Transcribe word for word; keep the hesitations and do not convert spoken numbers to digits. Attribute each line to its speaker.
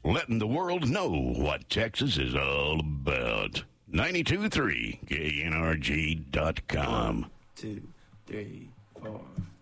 Speaker 1: letting the world know what Texas is all about. ninety-two point three K N R G dot com.
Speaker 2: One, two, three, four.